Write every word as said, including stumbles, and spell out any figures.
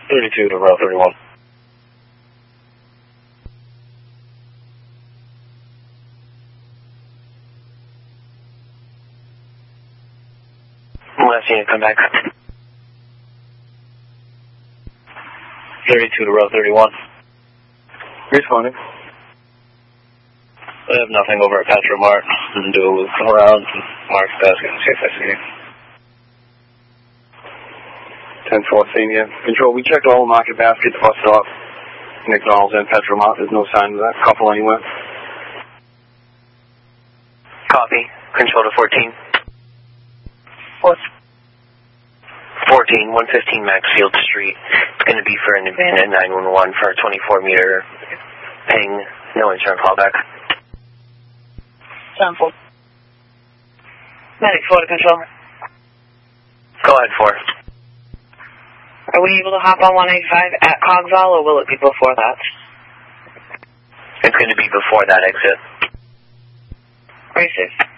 thirty-two to route thirty-one. Last unit, come back. thirty-two to route thirty-one. Responding. I have nothing over at Petro Mart. And do a loop around Mark's basket and see if I see you. ten four, same here. Control, we checked all the market baskets, bus stop, McDonald's and Petro Mart. There's no sign of that couple anywhere. Copy. Control to fourteen. What? fourteen, one fifteen Maxfield Street. It's going to be for an abandoned nine one one for a twenty-four meter ping. No insurance callback. Sample. Medic four to control. Go ahead, four. Are we able to hop on one eighty-five at Cogswell, or will it be before that? It's going to be before that exit. Very safe.